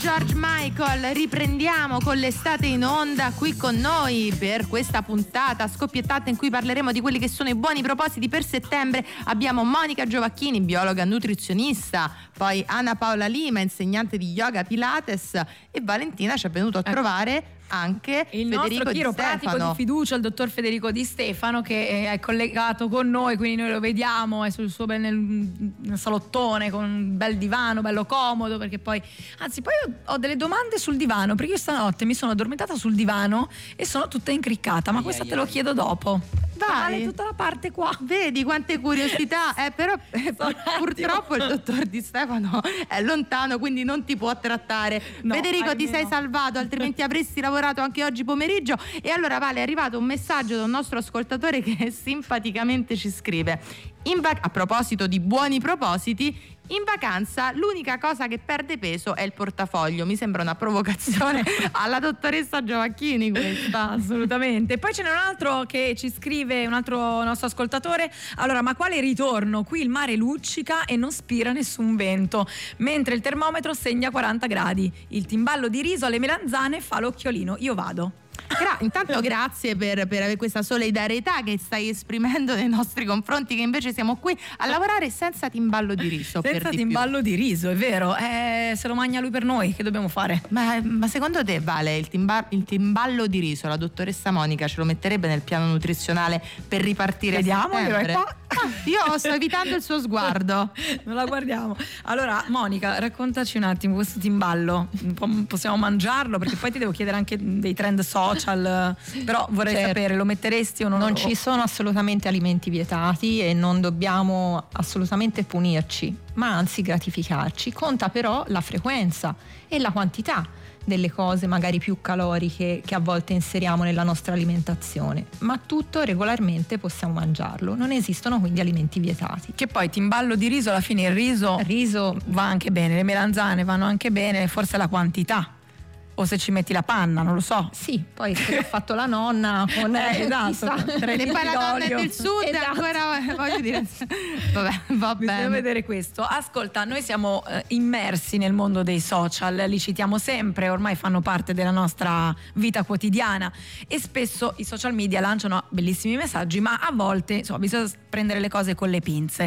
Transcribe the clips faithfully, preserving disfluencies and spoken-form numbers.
George Michael, riprendiamo con l'estate in onda qui con noi per questa puntata scoppiettata in cui parleremo di quelli che sono i buoni propositi per settembre. Abbiamo Monica Giovacchini, biologa nutrizionista, poi Anna Paola Lima, insegnante di yoga Pilates, e Valentina ci è venuto a trovare anche il Federico nostro chiropratico di, di fiducia, il dottor Federico Di Stefano, che è collegato con noi, quindi noi lo vediamo, è sul suo bel nel, nel salottone con un bel divano bello comodo, perché poi anzi poi ho, ho delle domande sul divano, perché io stanotte mi sono addormentata sul divano e sono tutta incriccata, ma ai questa ai te lo ai. chiedo dopo. Vai, vale tutta la parte qua. Vedi quante curiosità, eh, però eh, purtroppo il dottor Di Stefano è lontano, quindi non ti può trattare. No, Federico, ti sei salvato, altrimenti avresti lavorato anche oggi pomeriggio. E allora Vale, è arrivato un messaggio da un nostro ascoltatore che simpaticamente ci scrive: in vac- a proposito di buoni propositi, in vacanza l'unica cosa che perde peso è il portafoglio. Mi sembra una provocazione alla dottoressa Giovacchini questa. Assolutamente. Poi ce n'è un altro che ci scrive, un altro nostro ascoltatore: allora, ma quale ritorno? Qui il mare luccica e non spira nessun vento, mentre il termometro segna quaranta gradi. Il timballo di riso alle melanzane fa l'occhiolino. Io vado. Gra- intanto grazie per, per questa solidarietà che stai esprimendo nei nostri confronti, che invece siamo qui a lavorare senza timballo di riso. Senza per di timballo più. di riso, è vero, eh, se lo mangia lui per noi, che dobbiamo fare? Ma, ma secondo te, Vale, il, timba- il timballo di riso la dottoressa Monica ce lo metterebbe nel piano nutrizionale per ripartire? Vediamo, io, ah, io sto evitando il suo sguardo. Non la guardiamo. Allora Monica, raccontaci un attimo questo timballo, possiamo mangiarlo? Perché poi ti devo chiedere anche dei trend social, però vorrei certo. sapere, lo metteresti o non? Non lo... ci sono assolutamente alimenti vietati e non dobbiamo assolutamente punirci, ma anzi gratificarci. Conta però la frequenza e la quantità delle cose magari più caloriche che a volte inseriamo nella nostra alimentazione, ma tutto regolarmente possiamo mangiarlo, non esistono quindi alimenti vietati. Che poi timballo di riso, alla fine il riso, il riso va anche bene, le melanzane vanno anche bene, forse la quantità, o se ci metti la panna, non lo so. Sì, poi se l'ha fatto la nonna con eh, esatto, e poi la donna è del sud, esatto. Ancora voglio dire vabbè, va bene. Bisogna vedere questo. Ascolta, noi siamo eh, immersi nel mondo dei social, li citiamo sempre, ormai fanno parte della nostra vita quotidiana e spesso i social media lanciano bellissimi messaggi, ma a volte insomma bisogna prendere le cose con le pinze.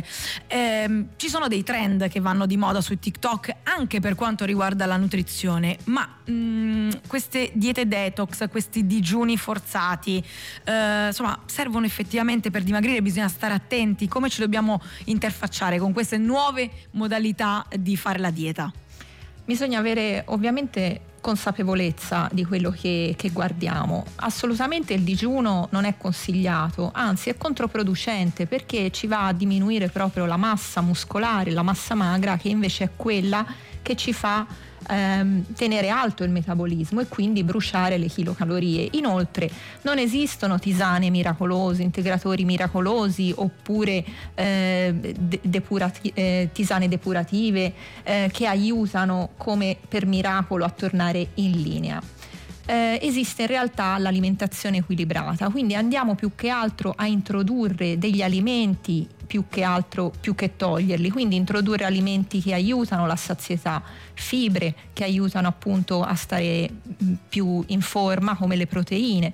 Eh, ci sono dei trend che vanno di moda su TikTok anche per quanto riguarda la nutrizione, ma mh, queste diete detox, questi digiuni forzati, eh, insomma servono effettivamente per dimagrire? Bisogna stare attenti, come ci dobbiamo interfacciare con queste nuove modalità di fare la dieta? Bisogna avere ovviamente consapevolezza di quello che, che guardiamo. Assolutamente il digiuno non è consigliato, anzi è controproducente, perché ci va a diminuire proprio la massa muscolare, la massa magra, che invece è quella che ci fa ehm, tenere alto il metabolismo e quindi bruciare le chilocalorie. Inoltre non esistono tisane miracolose, integratori miracolosi oppure eh, de- depurati- eh, tisane depurative eh, che aiutano come per miracolo a tornare in linea. Eh, esiste in realtà l'alimentazione equilibrata, quindi andiamo più che altro a introdurre degli alimenti più che altro più che toglierli, quindi introdurre alimenti che aiutano la sazietà, fibre che aiutano appunto a stare più in forma come le proteine,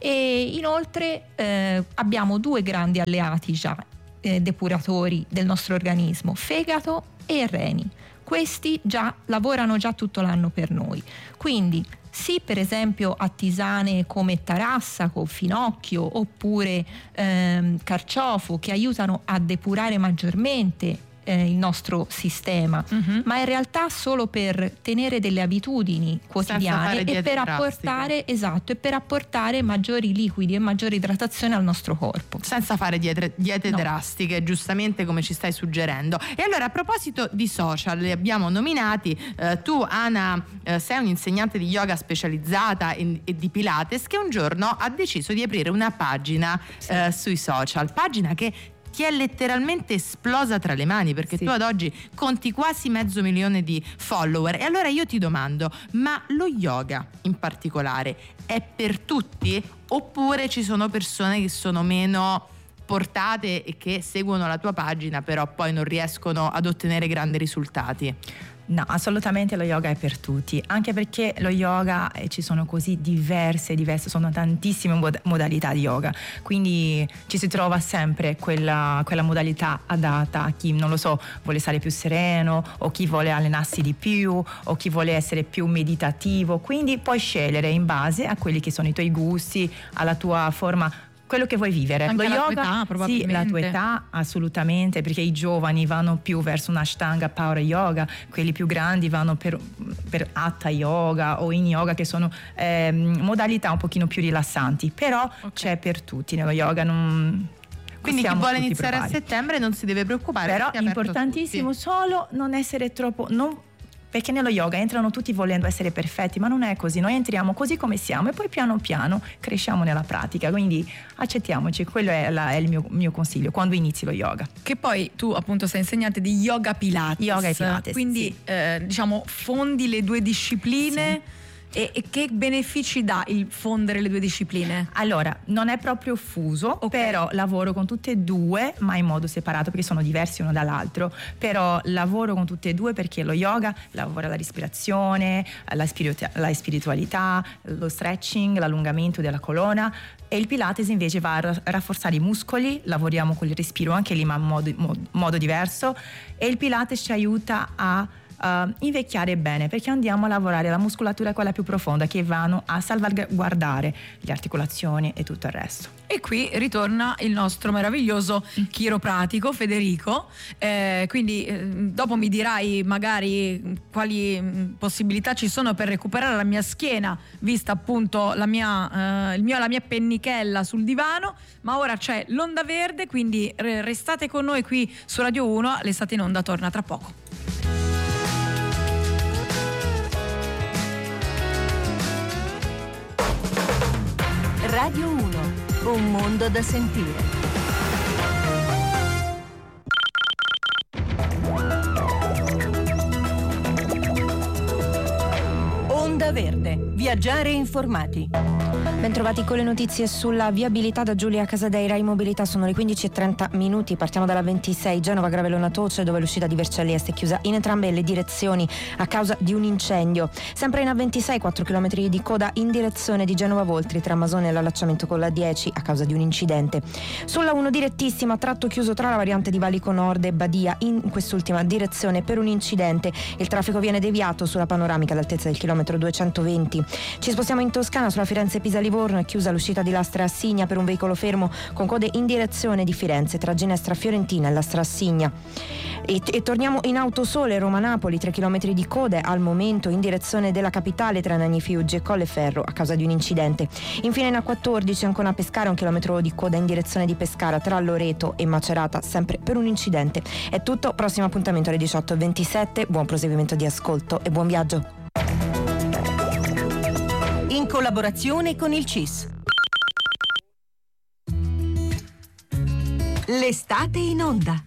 e inoltre eh, abbiamo due grandi alleati già eh, depuratori del nostro organismo: fegato e reni. Questi già lavorano già tutto l'anno per noi, quindi sì, per esempio a tisane come tarassaco, finocchio oppure ehm, carciofo, che aiutano a depurare maggiormente eh, il nostro sistema, uh-huh. ma in realtà solo per tenere delle abitudini quotidiane e per apportare esatto e per apportare maggiori liquidi e maggiore idratazione al nostro corpo, senza fare diete, diete no. drastiche, giustamente, come ci stai suggerendo. E allora, a proposito di social, li abbiamo nominati. eh, tu Ana eh, sei un'insegnante di yoga specializzata in, e di Pilates, che un giorno ha deciso di aprire una pagina sì. eh, sui social, pagina che ti è letteralmente esplosa tra le mani, perché sì. tu ad oggi conti quasi mezzo milione di follower. E allora io ti domando, ma lo yoga in particolare è per tutti, oppure ci sono persone che sono meno portate e che seguono la tua pagina però poi non riescono ad ottenere grandi risultati? No, assolutamente lo yoga è per tutti, anche perché lo yoga eh, ci sono così diverse, diverse, sono tantissime mod- modalità di yoga, quindi ci si trova sempre quella, quella modalità adatta a chi, non lo so, vuole stare più sereno, o chi vuole allenarsi di più, o chi vuole essere più meditativo, quindi puoi scegliere in base a quelli che sono i tuoi gusti, alla tua forma, quello che vuoi vivere. Anche lo la yoga, tua età, probabilmente. sì, la tua età assolutamente, perché i giovani vanno più verso un Ashtanga Power Yoga, quelli più grandi vanno per, per Hatha Yoga o Yin Yoga, che sono eh, modalità un pochino più rilassanti, però okay. c'è per tutti nello yoga. Non, quindi chi vuole iniziare provare. a settembre non si deve preoccupare, però è importantissimo solo non essere troppo, non, perché nello yoga entrano tutti volendo essere perfetti, ma non è così. Noi entriamo così come siamo e poi piano piano cresciamo nella pratica, quindi accettiamoci. Quello è, la, è il mio, mio consiglio quando inizi lo yoga. Che poi tu appunto sei insegnante di yoga pilates, yoga e pilates, quindi sì. eh, diciamo fondi le due discipline. Sì. E, e che benefici dà il fondere le due discipline? Allora, non è proprio fuso, okay. però lavoro con tutte e due, ma in modo separato, perché sono diversi uno dall'altro. Però lavoro con tutte e due perché lo yoga lavora la respirazione, la, spiritu- la spiritualità, lo stretching, l'allungamento della colonna, e il Pilates invece va a rafforzare i muscoli, lavoriamo con il respiro anche lì, ma in modo, modo diverso, e il Pilates ci aiuta a Uh, invecchiare bene, perché andiamo a lavorare la muscolatura, quella più profonda, che vanno a salvaguardare le articolazioni e tutto il resto. E qui ritorna il nostro meraviglioso chiropratico Federico, eh, quindi eh, dopo mi dirai magari quali mh, possibilità ci sono per recuperare la mia schiena, vista appunto la mia, eh, il mio, la mia pennichella sul divano, ma ora c'è l'Onda Verde, quindi re- restate con noi qui su Radio uno, l'Estate in Onda torna tra poco. Radio uno, un mondo da sentire. Onda Verde, viaggiare informati. Bentrovati con le notizie sulla viabilità da Giulia Casadeira. In mobilità sono le quindici e trenta minuti. Partiamo dalla ventisei Genova Gravellona Toce, dove l'uscita di Vercelli Est è chiusa in entrambe le direzioni a causa di un incendio. Sempre in A ventisei quattro chilometri di coda in direzione di Genova Voltri tra Masone e l'allacciamento con la dieci a causa di un incidente. Sulla uno direttissima, tratto chiuso tra la variante di Valico Nord e Badia in quest'ultima direzione per un incidente. Il traffico viene deviato sulla panoramica all'altezza del chilometro duecentoventi. Ci spostiamo in Toscana, sulla Firenze-Pisa Livorno è chiusa l'uscita di Lastra Assigna per un veicolo fermo con code in direzione di Firenze tra Ginestra Fiorentina e Lastra Assigna. E, e torniamo in Autosole Roma-Napoli, tre chilometri di code al momento in direzione della capitale tra Nagni Fiuggi e Colleferro a causa di un incidente. Infine in A quattordici Ancona Pescara, un chilometro di coda in direzione di Pescara tra Loreto e Macerata, sempre per un incidente. È tutto, prossimo appuntamento alle diciotto e ventisette, buon proseguimento di ascolto e buon viaggio. In collaborazione con il C I S. L'estate in onda.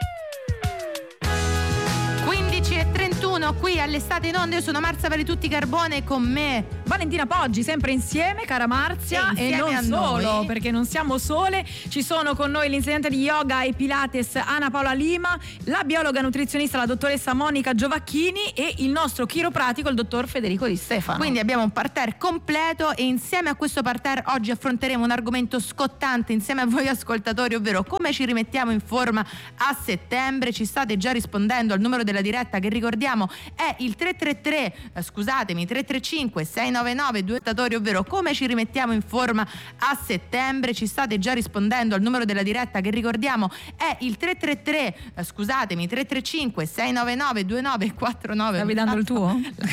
quindici e trentuno qui all'Estate in Onda. Io sono Marzia Paritutti Carbone e con me Valentina Poggi, sempre insieme, cara Marzia, e, e non a solo, noi. perché non siamo sole. Ci sono con noi l'insegnante di yoga e Pilates Ana Paola Lima, la biologa nutrizionista la dottoressa Monica Giovacchini e il nostro chiropratico il dottor Federico Di Stefano. Quindi abbiamo un parterre completo e insieme a questo parterre oggi affronteremo un argomento scottante insieme a voi ascoltatori, ovvero come ci rimettiamo in forma a settembre. Ci state già rispondendo al numero della diretta, che ricordiamo è il tre tre tre, eh, scusatemi, tre tre cinque sei nove nove due, ovvero come ci rimettiamo in forma a settembre. Ci state già rispondendo al numero della diretta, che ricordiamo è il tre tre tre, eh, scusatemi, tre tre cinque sei nove nove due nove quattro nove. Stavi dando il tuo?